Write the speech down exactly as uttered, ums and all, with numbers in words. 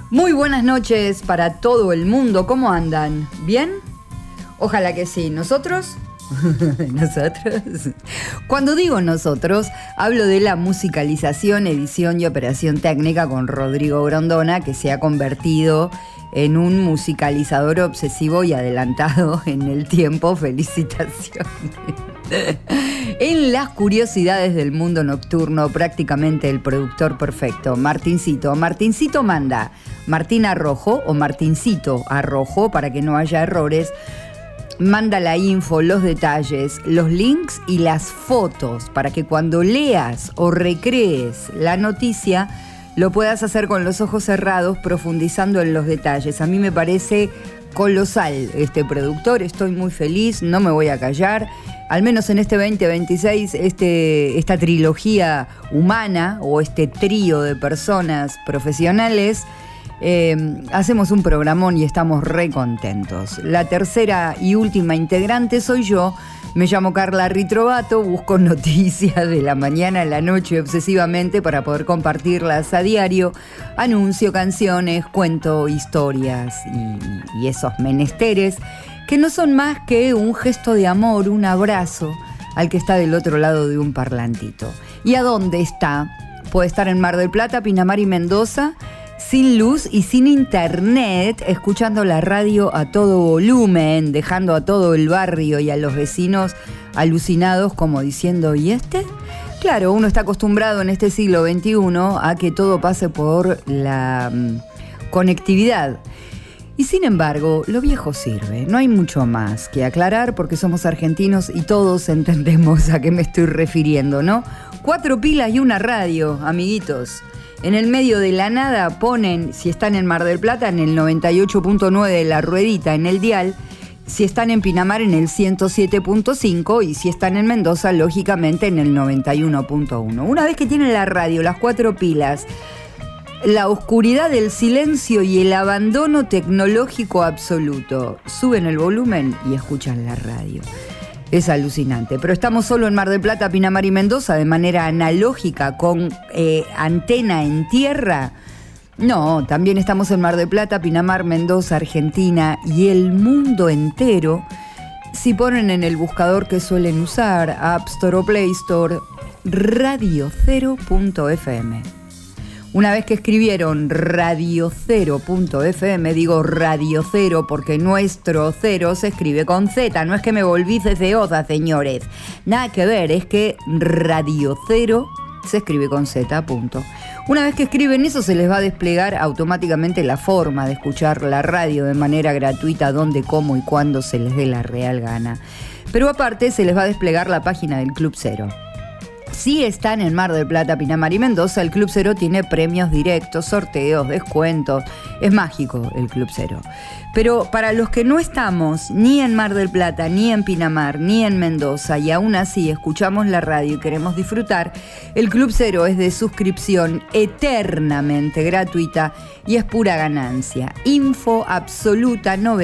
Muy buenas noches para todo el mundo. ¿Cómo andan? ¿Bien? Ojalá que sí. ¿Nosotros? ¿Nosotros? Cuando digo nosotros, hablo de la musicalización, edición y operación técnica con Rodrigo Grondona, que se ha convertido en un musicalizador obsesivo y adelantado en el tiempo. Felicitaciones. En las curiosidades del mundo nocturno, prácticamente el productor perfecto, Martincito. Martincito manda Martín Arrojo o Martincito Arrojo, para que no haya errores. Manda la info, los detalles, los links y las fotos para que cuando leas o recrees la noticia lo puedas hacer con los ojos cerrados, profundizando en los detalles. A mí me parece colosal este productor, estoy muy feliz, no me voy a callar. Al menos en este veinte veintiséis, este, esta trilogía humana o este trío de personas profesionales, eh, hacemos un programón y estamos re contentos. La tercera y última integrante soy yo. Me llamo Carla Ritrovato, busco noticias de la mañana a la noche obsesivamente para poder compartirlas a diario. Anuncio canciones, cuento historias y, y esos menesteres que no son más que un gesto de amor, un abrazo al que está del otro lado de un parlantito. ¿Y a dónde está? Puede estar en Mar del Plata, Pinamar y Mendoza, sin luz y sin internet, escuchando la radio a todo volumen, dejando a todo el barrio y a los vecinos alucinados como diciendo, ¿y este? Claro, uno está acostumbrado en este siglo veintiuno a que todo pase por la um, conectividad. Y sin embargo, lo viejo sirve. No hay mucho más que aclarar porque somos argentinos y todos entendemos a qué me estoy refiriendo, ¿no? Cuatro pilas y una radio, amiguitos. En el medio de la nada ponen, si están en Mar del Plata, en el noventa y ocho punto nueve de la ruedita en el dial, si están en Pinamar en el ciento siete punto cinco y si están en Mendoza, lógicamente en el noventa y uno punto uno. Una vez que tienen la radio, las cuatro pilas, la oscuridad, el silencio y el abandono tecnológico absoluto, suben el volumen y escuchan la radio. Es alucinante, pero estamos solo en Mar del Plata, Pinamar y Mendoza de manera analógica con eh, antena en tierra. No, también estamos en Mar del Plata, Pinamar, Mendoza, Argentina y el mundo entero. Si ponen en el buscador que suelen usar, App Store o Play Store, radio cero punto efe eme. Una vez que escribieron radio cero punto efe eme, digo Radio Cero porque nuestro cero se escribe con Z. No es que me volví ceceosa, señores. Nada que ver, es que Radio Cero se escribe con Z, punto. Una vez que escriben eso, se les va a desplegar automáticamente la forma de escuchar la radio de manera gratuita, donde, cómo y cuándo se les dé la real gana. Pero aparte, se les va a desplegar la página del Club Cero. Si están en Mar del Plata, Pinamar y Mendoza, el Club Cero tiene premios directos, sorteos, descuentos. Es mágico el Club Cero. Pero para los que no estamos ni en Mar del Plata, ni en Pinamar, ni en Mendoza, y aún así escuchamos la radio y queremos disfrutar, el Club Cero es de suscripción eternamente gratuita y es pura ganancia. Info absoluta, novedad.